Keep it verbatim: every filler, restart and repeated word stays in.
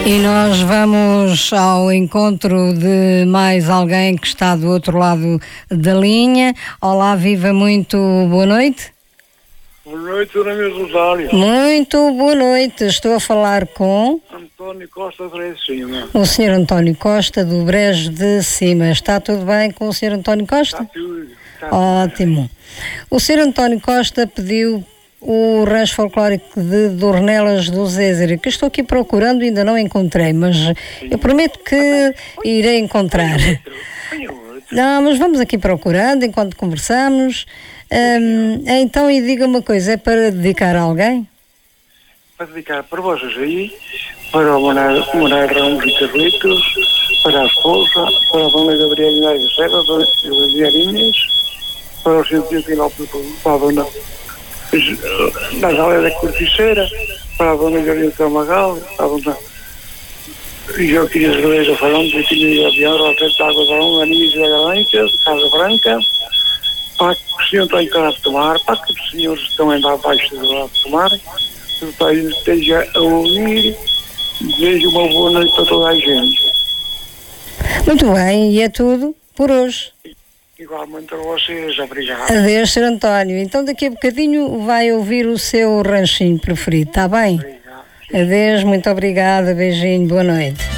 E nós vamos ao encontro de mais alguém que está do outro lado da linha. Olá, viva, muito boa noite. Boa noite, dona Maria Rosário. Muito boa noite. Estou a falar com António Costa do Brejo de Cima. o senhor António Costa do Brejo de Cima. Está tudo bem com o senhor António Costa? Está tudo. Está Ótimo. O senhor António Costa pediu o rancho folclórico de Dornelas do Zézer, que estou aqui procurando e ainda não encontrei, mas eu prometo que irei encontrar. Não, mas vamos aqui procurando enquanto conversamos. Hum, então, e diga uma coisa, é para dedicar a alguém? Para dedicar para vocês aí, para o Morar Ramos e Carlitos, para a esposa, para a dona Gabriela Inês Serra, para as Viarinhas, para o cientista Lopes, para a dona Nazália da Corticeira, para a dona Gabriela Magal, para a dona Joaquim Cerveja Farão, Joaquim de Avião, Roberto Água Farão, Anísio da Galanca, de Casa Branca, para que o senhor está em casa de tomar, para que os senhores estão ainda abaixo do lado de tomar, que o pai esteja a ouvir, desejo uma boa noite para toda a gente. Muito bem, e é tudo por hoje. Igualmente a vocês, obrigado. Adeus, senhor António. Então daqui a bocadinho vai ouvir o seu ranchinho preferido, está bem? Obrigado. Adeus, muito obrigada, beijinho, boa noite.